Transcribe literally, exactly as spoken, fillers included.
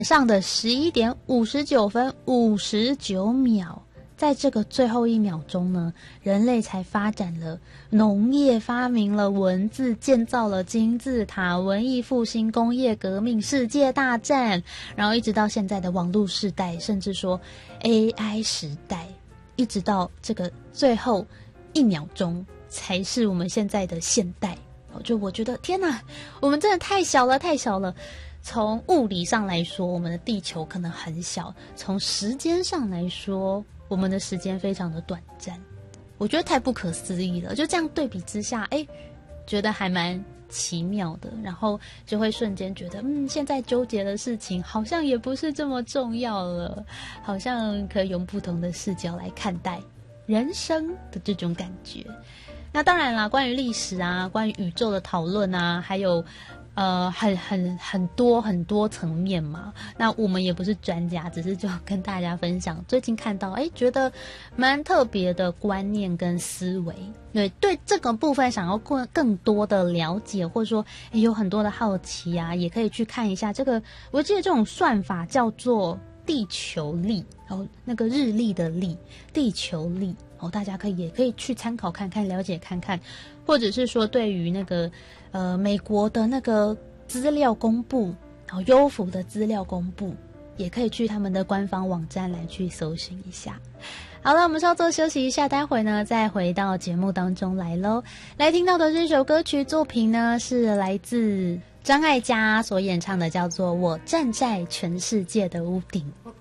上的十一点五十九分五十九秒，在这个最后一秒钟呢，人类才发展了农业，发明了文字，建造了金字塔，文艺复兴，工业革命，世界大战，然后一直到现在的网络时代，甚至说 A I 时代，一直到这个最后一秒钟才是我们现在的现代。就我觉得天哪，我们真的太小了太小了。从物理上来说，我们的地球可能很小，从时间上来说，我们的时间非常的短暂，我觉得太不可思议了。就这样对比之下，哎，觉得还蛮奇妙的，然后就会瞬间觉得，嗯，现在纠结的事情好像也不是这么重要了，好像可以用不同的视角来看待人生的这种感觉。那当然啦，关于历史啊，关于宇宙的讨论啊，还有呃，很很很多很多层面嘛。那我们也不是专家，只是就跟大家分享最近看到，哎，觉得蛮特别的观念跟思维。对对，这个部分想要更更多的了解，或者说诶有很多的好奇啊，也可以去看一下这个。我记得这种算法叫做地球历，然后那个日历的历，地球历。哦，大家可以也可以去参考看看，了解看看，或者是说对于那个呃美国的那个资料公布，然后优抚的资料公布，也可以去他们的官方网站来去搜寻一下。好了，我们稍作休息一下，待会呢再回到节目当中来咯。来听到的这首歌曲作品呢，是来自张艾嘉所演唱的，叫做《我站在全世界的屋顶》。